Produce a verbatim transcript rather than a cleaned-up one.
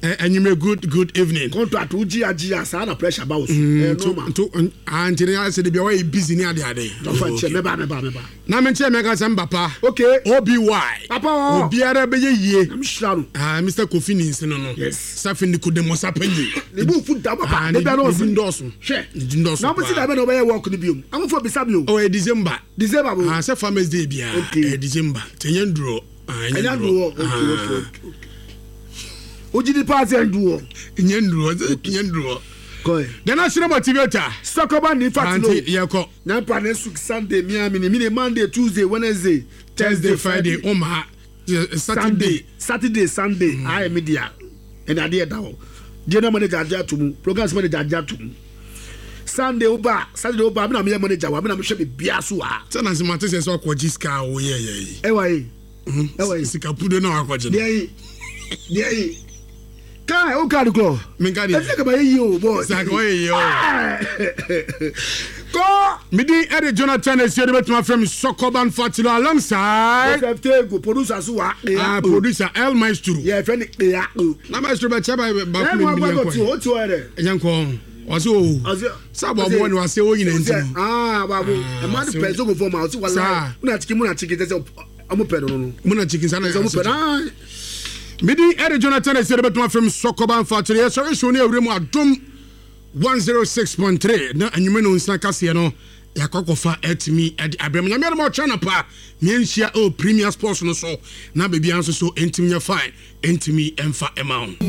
and you make good good evening. Contract uji aji asa na pressure bounce. Eh normal. To Anthony I said be way busy near the other. Don't fight me ba me ba me ba. Na me che mega sem papa. Okay. O B Y. Papa. Obi ara be ye. I'm sure. Ah Mister Kofi Ninsi no no. Yes. Safi ni kudemosa panyi. Le bu foot da papa. Le be no ndoso. Share. Ndoso. Na mo ti da be no be work ni biom. Am for be sabi o. Oh December. December bo. Ah say Farmers Day bia. Okay. December. Tenyandro. Ah Nyandro. Okay okay. Ojidi pass enduo. Nyandro. Nyandro. Go. The national motivator. Sokoba ni fatino. Yeko. Na pa na su Sunday mi amini mi Monday, Tuesday, Wednesday, Thursday, Friday, Oma. Saturday, Saturday, Sunday. I media. And I did that. General manager to me. Programs manager to me. Sunday oba, Saturday oba. I'm not manager. I'm not sure be biasua. Sana simate se so kwa jiska o ye ye. Ewa ye. Ewa ye. Sikapude na akwaje. Dia ye. Dia ye. Kai o ka duklo. Menka dia. Ese ka ba ye o boy. Saka ye o. Ko midi Eddie Jonathan is here with my friend Sokoban Fatilo alongside F T go producer so wa. Ah producer El Maestro. Yeah, friend ya. Na Maestro ba chaba ba ku mi bi ko. O ti o re. Yanko. Wasi o. Sabo bo ni wasi o yin ntinu. Ah babu. E ma de peso go for ma o ti wala. Una chicken una chicken say amu pe no no. Muna chicken sana. Amu pe na. Midi Eddie Jonathan is here with my friend Sokoban Fatilo. So so ni awre mu adom one oh six point three na anyume no nsa kase no yakokofa etimi ade abrem na me mo chana pa me nsia o Premier Sports no so na bebia nso so entimi fine entimi emfa amount